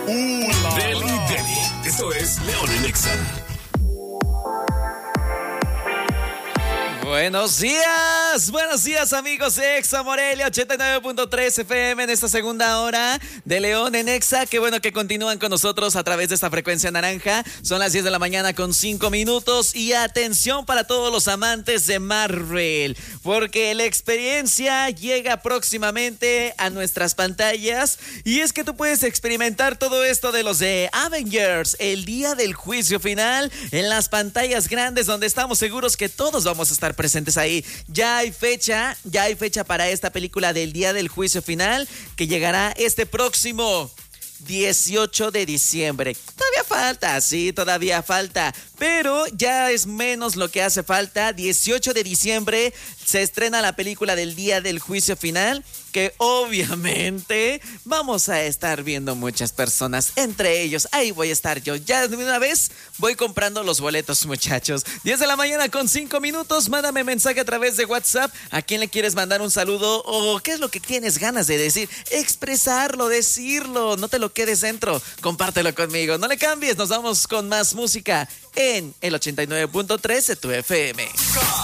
Deli Deli. Esto es León en Exa. Buenos días amigos de Exa Morelia 89.3 FM en esta segunda hora de León en Exa. Qué bueno que continúan con nosotros a través de esta frecuencia naranja. Son las 10 de la mañana con 5 minutos y atención para todos los amantes de Marvel, porque la experiencia llega próximamente a nuestras pantallas y es que tú puedes experimentar todo esto de los de Avengers, el día del juicio final en las pantallas grandes donde estamos seguros que todos vamos a estar presentes ahí. Ya hay fecha para esta película del día del juicio final que llegará este próximo 18 de diciembre. Todavía falta, pero ya es menos lo que hace falta. 18 de diciembre se estrena la película del día del juicio final, que obviamente vamos a estar viendo muchas personas, entre ellos, ahí voy a estar yo. Ya de una vez voy comprando los boletos, muchachos. 10 de la mañana con 5 minutos, mándame mensaje a través de WhatsApp. ¿A quién le quieres mandar un saludo? ¿O qué es lo que tienes ganas de decir? Expresarlo, decirlo, no te lo quedes dentro, compártelo conmigo. No le cambies, nos vamos con más música en el 89.3 de tu FM.